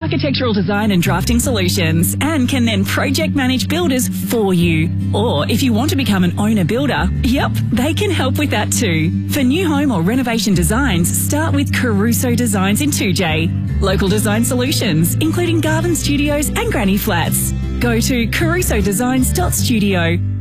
architectural design and drafting solutions and can then project manage builders for you. Or if you want to become an owner builder, yep, they can help with that too. For new home or renovation designs, start with Caruso Designs in 2J. Local design solutions, including garden studios and granny flats. Go to carusodesigns.studio.